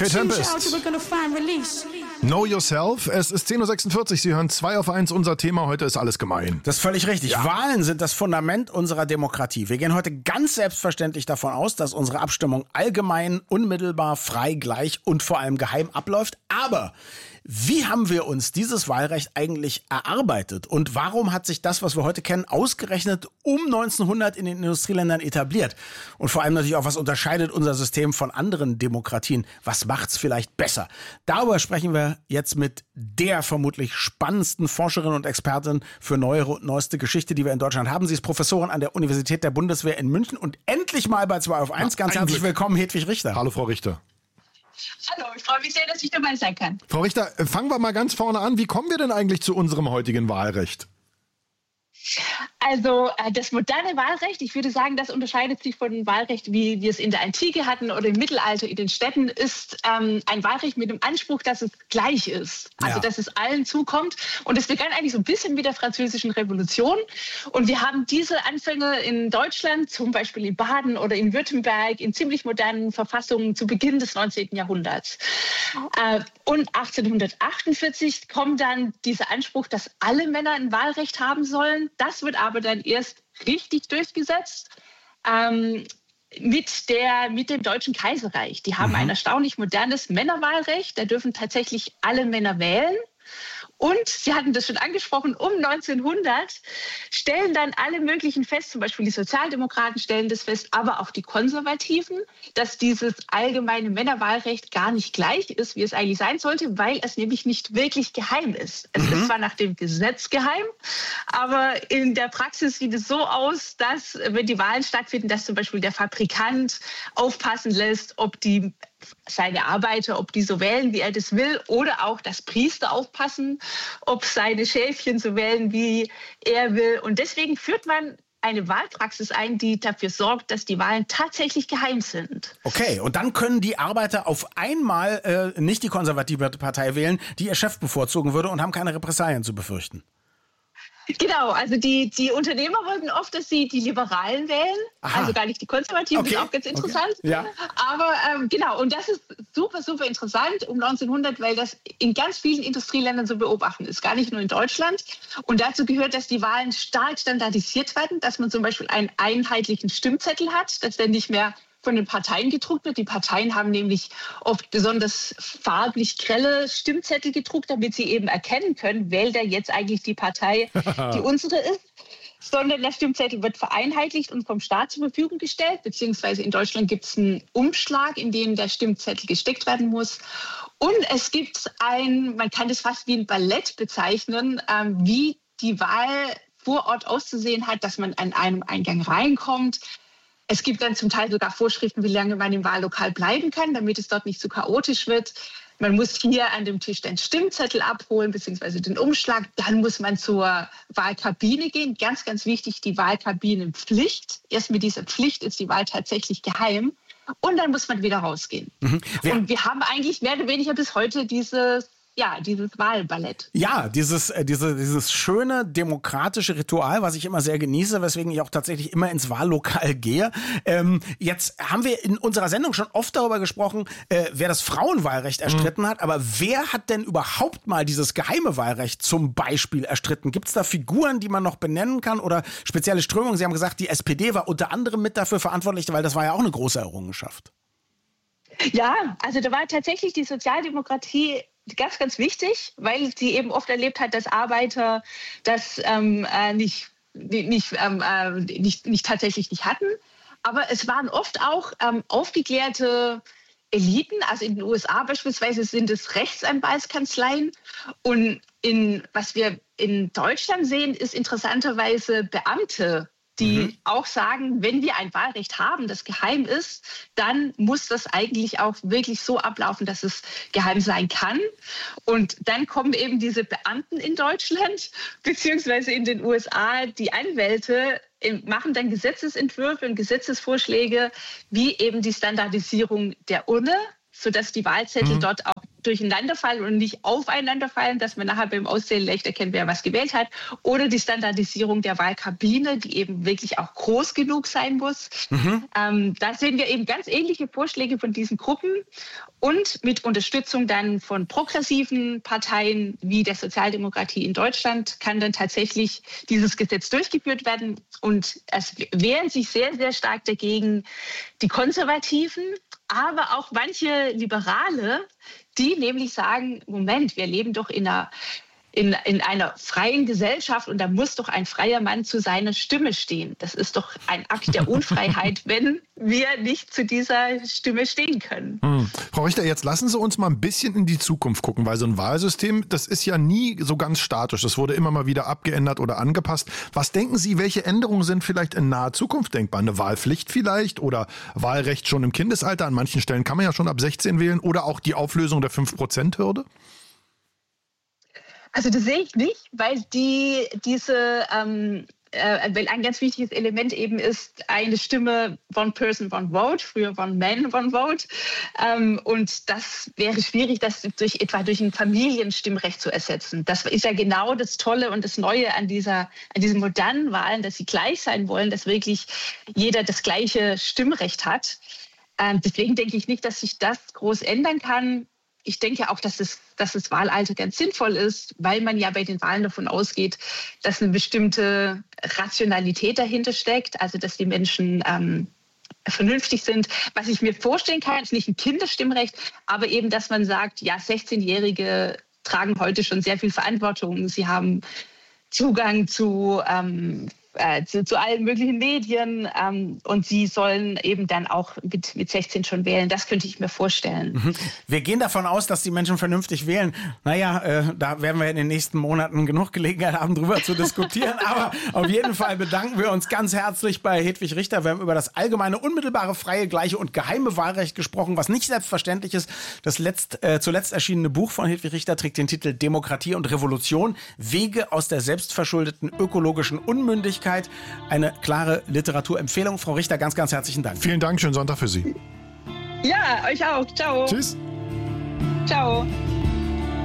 Kate Tempest. Know Yourself. Es ist 10.46 Uhr. Sie hören 2 auf 1. Unser Thema heute ist alles gemein. Das ist völlig richtig. Ja. Wahlen sind das Fundament unserer Demokratie. Wir gehen heute ganz selbstverständlich davon aus, dass unsere Abstimmung allgemein, unmittelbar, frei, gleich und vor allem geheim abläuft. Aber wie haben wir uns dieses Wahlrecht eigentlich erarbeitet? Und warum hat sich das, was wir heute kennen, ausgerechnet um 1900 in den Industrieländern etabliert? Und vor allem natürlich auch, was unterscheidet unser System von anderen Demokratien? Was macht's vielleicht besser? Darüber sprechen wir jetzt mit der vermutlich spannendsten Forscherin und Expertin für neuere und neueste Geschichte, die wir in Deutschland haben. Sie ist Professorin an der Universität der Bundeswehr in München und endlich mal bei 2 auf 1. Ganz herzlich willkommen, Hedwig Richter. Hallo, Frau Richter. Hallo, ich freue mich sehr, dass ich dabei sein kann. Frau Richter, fangen wir mal ganz vorne an. Wie kommen wir denn eigentlich zu unserem heutigen Wahlrecht? Also das moderne Wahlrecht, ich würde sagen, das unterscheidet sich von dem Wahlrecht, wie wir es in der Antike hatten oder im Mittelalter in den Städten, ist ein Wahlrecht mit dem Anspruch, dass es gleich ist. Also dass es allen zukommt. Und es begann eigentlich so ein bisschen mit der Französischen Revolution. Und wir haben diese Anfänge in Deutschland, zum Beispiel in Baden oder in Württemberg, in ziemlich modernen Verfassungen zu Beginn des 19. Jahrhunderts. Und 1848 kommt dann dieser Anspruch, dass alle Männer ein Wahlrecht haben sollen. Das wird aber dann erst richtig durchgesetzt mit dem Deutschen Kaiserreich. Die haben ein erstaunlich modernes Männerwahlrecht. Da dürfen tatsächlich alle Männer wählen. Und Sie hatten das schon angesprochen, um 1900 stellen dann alle möglichen fest, zum Beispiel die Sozialdemokraten stellen das fest, aber auch die Konservativen, dass dieses allgemeine Männerwahlrecht gar nicht gleich ist, wie es eigentlich sein sollte, weil es nämlich nicht wirklich geheim ist. Es ist zwar nach dem Gesetz geheim, aber in der Praxis sieht es so aus, dass, wenn die Wahlen stattfinden, dass zum Beispiel der Fabrikant aufpassen lässt, ob seine Arbeiter, ob die so wählen, wie er das will, oder auch, dass Priester aufpassen, ob seine Schäfchen so wählen, wie er will. Und deswegen führt man eine Wahlpraxis ein, die dafür sorgt, dass die Wahlen tatsächlich geheim sind. Okay, und dann können die Arbeiter auf einmal nicht die konservative Partei wählen, die ihr Chef bevorzugen würde und haben keine Repressalien zu befürchten. Genau, also die Unternehmer wollten oft, dass sie die Liberalen wählen, also gar nicht die Konservativen, das ist auch ganz interessant. Okay. Ja. Aber genau, und das ist super, super interessant um 1900, weil das in ganz vielen Industrieländern so beobachten ist, gar nicht nur in Deutschland. Und dazu gehört, dass die Wahlen stark standardisiert werden, dass man zum Beispiel einen einheitlichen Stimmzettel hat, dass der nicht mehr von den Parteien gedruckt wird. Die Parteien haben nämlich oft besonders farblich grelle Stimmzettel gedruckt, damit sie eben erkennen können, wählt er jetzt eigentlich die Partei, die unsere ist. Sondern der Stimmzettel wird vereinheitlicht und vom Staat zur Verfügung gestellt. Beziehungsweise in Deutschland gibt es einen Umschlag, in dem der Stimmzettel gesteckt werden muss. Und es gibt man kann das fast wie ein Ballett bezeichnen, wie die Wahl vor Ort auszusehen hat, dass man an einem Eingang reinkommt. Es gibt dann zum Teil sogar Vorschriften, wie lange man im Wahllokal bleiben kann, damit es dort nicht zu chaotisch wird. Man muss hier an dem Tisch den Stimmzettel abholen, beziehungsweise den Umschlag. Dann muss man zur Wahlkabine gehen. Ganz, ganz wichtig, die Wahlkabinenpflicht. Erst mit dieser Pflicht ist die Wahl tatsächlich geheim. Und dann muss man wieder rausgehen. Und wir haben eigentlich mehr oder weniger bis heute dieses Wahlballett. Ja, dieses schöne demokratische Ritual, was ich immer sehr genieße, weswegen ich auch tatsächlich immer ins Wahllokal gehe. Jetzt haben wir in unserer Sendung schon oft darüber gesprochen, wer das Frauenwahlrecht erstritten hat, aber wer hat denn überhaupt mal dieses geheime Wahlrecht zum Beispiel erstritten? Gibt es da Figuren, die man noch benennen kann oder spezielle Strömungen? Sie haben gesagt, die SPD war unter anderem mit dafür verantwortlich, weil das war ja auch eine große Errungenschaft. Ja, also da war tatsächlich die Sozialdemokratie ganz, ganz wichtig, weil sie eben oft erlebt hat, dass Arbeiter das tatsächlich nicht hatten. Aber es waren oft auch aufgeklärte Eliten, also in den USA beispielsweise sind es Rechtsanwaltskanzleien. Und was wir in Deutschland sehen, ist interessanterweise Beamte, die auch sagen, wenn wir ein Wahlrecht haben, das geheim ist, dann muss das eigentlich auch wirklich so ablaufen, dass es geheim sein kann. Und dann kommen eben diese Beamten in Deutschland beziehungsweise in den USA, die Anwälte, machen dann Gesetzesentwürfe und Gesetzesvorschläge, wie eben die Standardisierung der Urne, sodass die Wahlzettel dort auch durcheinanderfallen und nicht aufeinanderfallen, dass man nachher beim Auszählen leicht erkennt, wer was gewählt hat. Oder die Standardisierung der Wahlkabine, die eben wirklich auch groß genug sein muss. Da sehen wir eben ganz ähnliche Vorschläge von diesen Gruppen und mit Unterstützung dann von progressiven Parteien wie der Sozialdemokratie in Deutschland kann dann tatsächlich dieses Gesetz durchgeführt werden. Und es wehren sich sehr, sehr stark dagegen die Konservativen, aber auch manche Liberale, die nämlich sagen, Moment, wir leben doch in einer freien Gesellschaft und da muss doch ein freier Mann zu seiner Stimme stehen. Das ist doch ein Akt der Unfreiheit, wenn wir nicht zu dieser Stimme stehen können. Frau Richter, jetzt lassen Sie uns mal ein bisschen in die Zukunft gucken, weil so ein Wahlsystem, das ist ja nie so ganz statisch. Das wurde immer mal wieder abgeändert oder angepasst. Was denken Sie, welche Änderungen sind vielleicht in naher Zukunft denkbar? Eine Wahlpflicht vielleicht oder Wahlrecht schon im Kindesalter? An manchen Stellen kann man ja schon ab 16 wählen oder auch die Auflösung der 5%-Hürde? Also das sehe ich nicht, weil weil ein ganz wichtiges Element eben ist, eine Stimme, one person, one vote, früher one man, one vote. Und das wäre schwierig, das etwa durch ein Familienstimmrecht zu ersetzen. Das ist ja genau das Tolle und das Neue an diesen modernen Wahlen, dass sie gleich sein wollen, dass wirklich jeder das gleiche Stimmrecht hat. Deswegen denke ich nicht, dass sich das groß ändern kann. Ich denke auch, dass das Wahlalter ganz sinnvoll ist, weil man ja bei den Wahlen davon ausgeht, dass eine bestimmte Rationalität dahinter steckt, also dass die Menschen vernünftig sind. Was ich mir vorstellen kann, ist nicht ein Kinderstimmrecht, aber eben, dass man sagt, ja, 16-Jährige tragen heute schon sehr viel Verantwortung. Sie haben Zugang zu allen möglichen Medien und sie sollen eben dann auch mit 16 schon wählen. Das könnte ich mir vorstellen. Wir gehen davon aus, dass die Menschen vernünftig wählen. Naja, da werden wir in den nächsten Monaten genug Gelegenheit haben, drüber zu diskutieren. Aber auf jeden Fall bedanken wir uns ganz herzlich bei Hedwig Richter. Wir haben über das allgemeine, unmittelbare, freie, gleiche und geheime Wahlrecht gesprochen, was nicht selbstverständlich ist. Das zuletzt erschienene Buch von Hedwig Richter trägt den Titel Demokratie und Revolution. Wege aus der selbstverschuldeten ökologischen Unmündigkeit. Eine klare Literaturempfehlung. Frau Richter, ganz, ganz herzlichen Dank. Vielen Dank, schönen Sonntag für Sie. Ja, euch auch. Ciao. Tschüss. Ciao.